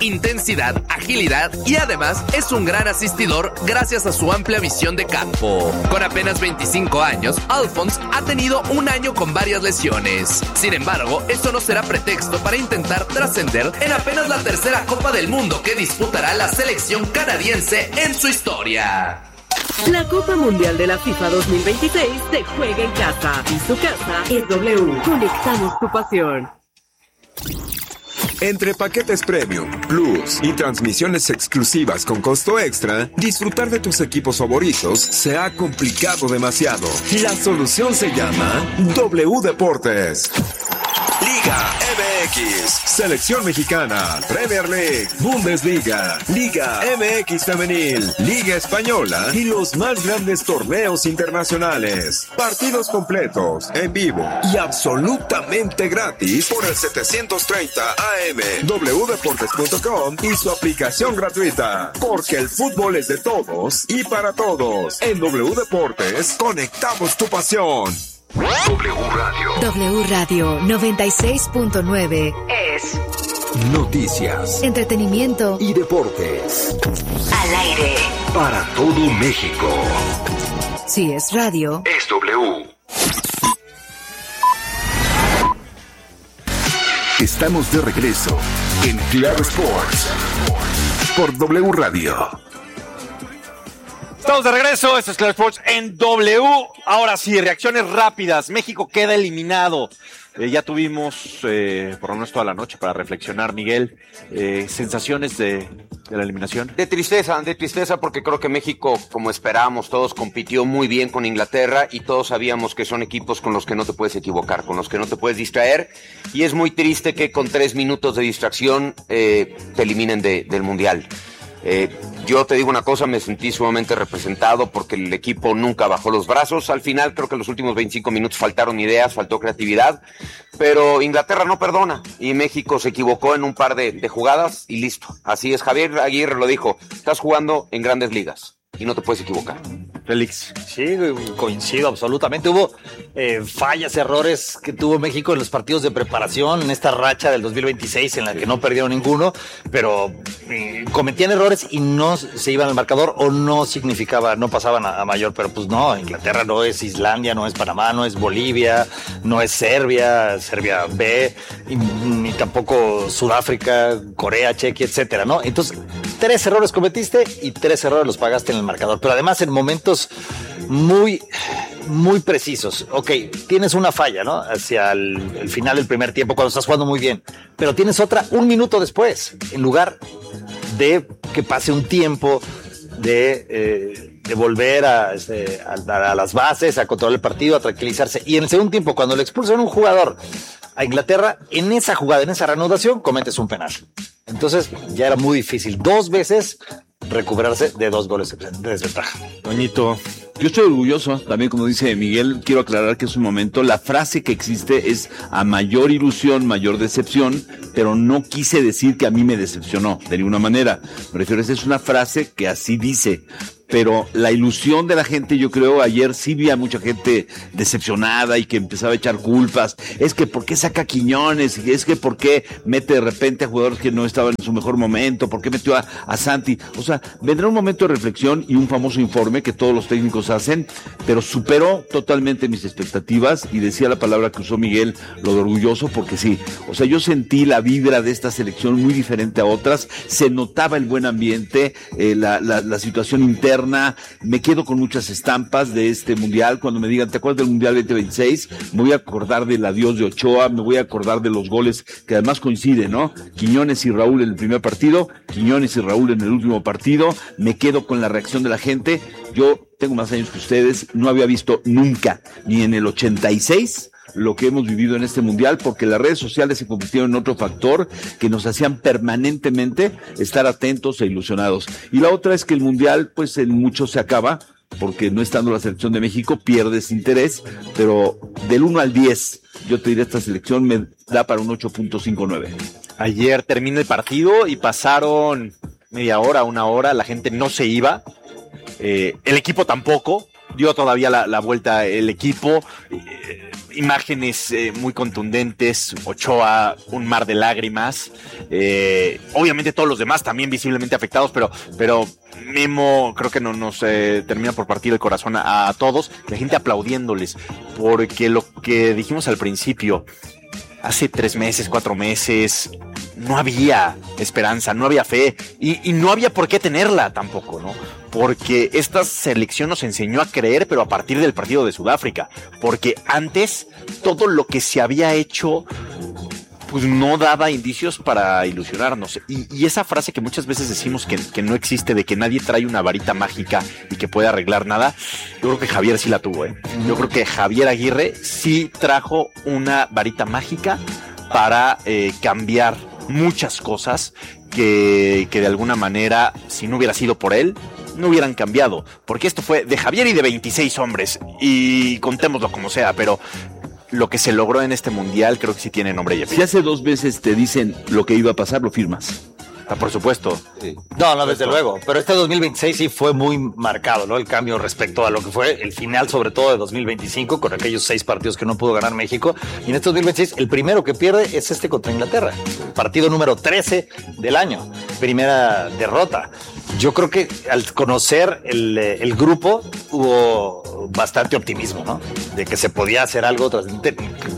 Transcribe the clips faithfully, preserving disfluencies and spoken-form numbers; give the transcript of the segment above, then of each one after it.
intensidad, agilidad y además es un gran asistidor gracias a su amplia visión de campo. Con apenas veinticinco años, Alphonse ha tenido un año con varias lesiones. Sin embargo, esto no será pretexto para intentar trascender en apenas la tercera Copa del Mundo que disputará la selección canadiense en su historia. La Copa Mundial de la FIFA dos mil veintiséis se juega en casa y su casa es W. Conectamos tu pasión. Entre paquetes Premium, Plus y transmisiones exclusivas con costo extra, disfrutar de tus equipos favoritos se ha complicado demasiado. La solución se llama W Deportes. Liga M X, Selección Mexicana, Premier League, Bundesliga, Liga M X Femenil, Liga Española y los más grandes torneos internacionales. Partidos completos, en vivo y absolutamente gratis por el setecientos treinta A M, w deportes punto com y su aplicación gratuita. Porque el fútbol es de todos y para todos. En W Deportes, conectamos tu pasión. W Radio. W Radio noventa y seis punto nueve es noticias, entretenimiento y deportes. Al aire. Para todo México. Si es radio, es W. Estamos de regreso en Claro Sports por W Radio. Estamos de regreso, esto es Claro Sports en W. Ahora sí, reacciones rápidas. México queda eliminado. Eh, ya tuvimos eh, por lo menos toda la noche para reflexionar, Miguel. Eh, sensaciones de, de la eliminación. De tristeza, de tristeza porque creo que México, como esperábamos todos, compitió muy bien con Inglaterra y todos sabíamos que son equipos con los que no te puedes equivocar, con los que no te puedes distraer. Y es muy triste que con tres minutos de distracción eh, te eliminen de, del Mundial. Eh, yo te digo una cosa, me sentí sumamente representado porque el equipo nunca bajó los brazos. Al final creo que en los últimos veinticinco minutos faltaron ideas, faltó creatividad, pero Inglaterra no perdona y México se equivocó en un par de, de jugadas y listo. Así es, Javier Aguirre lo dijo, estás jugando en grandes ligas y no te puedes equivocar. Félix. Sí, coincido absolutamente. Hubo eh, fallas, errores que tuvo México en los partidos de preparación, en esta racha del dos mil veintiséis en la que no perdieron ninguno, pero eh, cometían errores y no se iban al marcador o no significaba, no pasaban a, a mayor, pero pues no, Inglaterra no es Islandia, no es Panamá, no es Bolivia, no es Serbia, Serbia B, y, ni tampoco Sudáfrica, Corea, Chequia, etcétera, ¿no? Entonces, tres errores cometiste y tres errores los pagaste en el marcador, pero además en momentos muy, muy precisos. Ok, tienes una falla, ¿no? Hacia el, el final del primer tiempo, cuando estás jugando muy bien, pero tienes otra un minuto después, en lugar de que pase un tiempo de, eh, de volver a, este, a, a las bases, a controlar el partido, a tranquilizarse. Y en el segundo tiempo, cuando le expulsan a un jugador a Inglaterra, en esa jugada, en esa reanudación, cometes un penal. Entonces, ya era muy difícil. Dos veces recuperarse de dos goles de desventaja. Doñito, yo estoy orgulloso, también como dice Miguel, quiero aclarar que es un momento, la frase que existe es a mayor ilusión, mayor decepción, pero no quise decir que a mí me decepcionó, de ninguna manera. Me refiero, esa es una frase que así dice, pero la ilusión de la gente, yo creo, ayer sí vi a mucha gente decepcionada y que empezaba a echar culpas. Es que ¿por qué saca Quiñones? Es que ¿por qué mete de repente a jugadores que no estaban en su mejor momento? ¿Por qué metió a, a Santi? O sea, vendrá un momento de reflexión y un famoso informe que todos los técnicos hacen, pero superó totalmente mis expectativas y decía la palabra que usó Miguel, lo de orgulloso, porque sí. O sea, yo sentí la vibra de esta selección muy diferente a otras, se notaba el buen ambiente, eh, la, la, la situación interna. Me quedo con muchas estampas de este mundial. Cuando me digan, ¿te acuerdas del mundial veinte veintiséis? Me voy a acordar del adiós de Ochoa, me voy a acordar de los goles que además coinciden, ¿no? Quiñones y Raúl en el primer partido, Quiñones y Raúl en el último partido. Me quedo con la reacción de la gente. Yo tengo más años que ustedes, no había visto nunca, ni en el ochenta y seis, lo que hemos vivido en este mundial, porque las redes sociales se convirtieron en otro factor que nos hacían permanentemente estar atentos e ilusionados. Y la otra es que el mundial, pues en mucho se acaba, porque no estando la selección de México pierdes interés, pero del uno al diez, yo te diré, esta selección me da para un ocho punto cincuenta y nueve. Ayer termina el partido y pasaron media hora, una hora, la gente no se iba, eh, el equipo tampoco, dio todavía la, la vuelta el equipo, eh, imágenes eh, muy contundentes, Ochoa, un mar de lágrimas, eh, obviamente todos los demás también visiblemente afectados, pero, pero Memo creo que no nos eh, termina por partir el corazón a, a todos, la gente aplaudiéndoles, porque lo que dijimos al principio, hace tres meses, cuatro meses, no había esperanza, no había fe, y, y no había por qué tenerla tampoco, ¿no? Porque esta selección nos enseñó a creer, pero a partir del partido de Sudáfrica, porque antes todo lo que se había hecho pues no daba indicios para ilusionarnos. Y, y esa frase que muchas veces decimos que, que no existe, de que nadie trae una varita mágica y que puede arreglar nada, yo creo que Javier sí la tuvo, ¿eh? Yo creo que Javier Aguirre sí trajo una varita mágica para eh, cambiar muchas cosas que, que de alguna manera, si no hubiera sido por él, no hubieran cambiado. Porque esto fue de Javier y de veintiséis hombres, y contémoslo como sea, pero lo que se logró en este mundial creo que sí tiene nombre y apellido. Si hace dos veces te dicen lo que iba a pasar, lo firmas. Ah, por supuesto. Sí. No, no, desde luego. Pero este dos mil veintiséis sí fue muy marcado, ¿no? El cambio respecto a lo que fue el final, sobre todo de dos mil veinticinco, con aquellos seis partidos que no pudo ganar México. Y en este dos mil veintiséis, el primero que pierde es este contra Inglaterra. Partido número trece del año. Primera derrota. Yo creo que al conocer el, el grupo hubo bastante optimismo, ¿no? De que se podía hacer algo trascendente.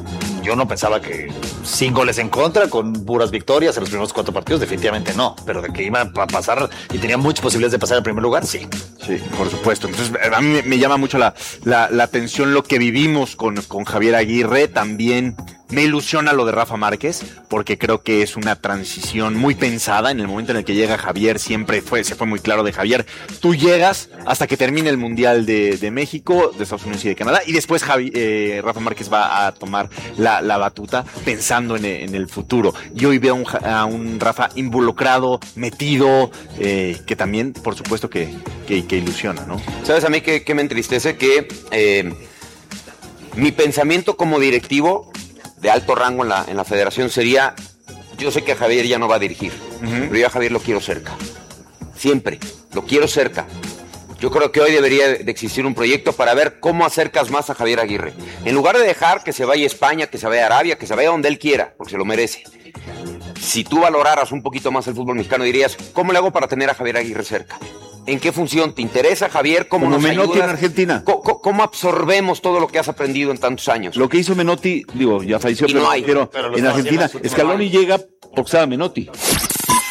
Yo no pensaba que sin goles en contra, con puras victorias en los primeros cuatro partidos, definitivamente no. Pero de que iba a pasar y tenía muchas posibilidades de pasar al primer lugar, sí. Sí, por supuesto. Entonces, a mí me llama mucho la, la, la atención lo que vivimos con, con Javier Aguirre. También me ilusiona lo de Rafa Márquez, porque creo que es una transición muy pensada. En el momento en el que llega Javier, siempre fue, se fue muy claro de Javier. Tú llegas hasta que termine el Mundial de, de México, de Estados Unidos y de Canadá, y después Javi, eh, Rafa Márquez va a tomar la, la batuta pensando en, en el futuro. Y hoy veo a un, a un Rafa involucrado, metido, eh, que también, por supuesto, que, que, que ilusiona, ¿no? ¿Sabes a mí qué, qué me entristece? Que eh, mi pensamiento como directivo de alto rango en la, en la federación sería: yo sé que Javier ya no va a dirigir, uh-huh. pero yo a Javier lo quiero cerca. Siempre, lo quiero cerca. Yo creo que hoy debería de existir un proyecto para ver cómo acercas más a Javier Aguirre. En lugar de dejar que se vaya a España, que se vaya a Arabia, que se vaya donde él quiera, porque se lo merece. Si tú valoraras un poquito más el fútbol mexicano, dirías: ¿cómo le hago para tener a Javier Aguirre cerca? ¿En qué función te interesa, Javier? ¿Cómo Como nos Menotti ayudas? en Argentina. ¿Cómo, ¿Cómo absorbemos todo lo que has aprendido en tantos años? Lo que hizo Menotti, digo, ya falleció, Y pero, no hay, pero, pero lo en está Argentina, haciendo en su Scaloni llega porque estaba Menotti.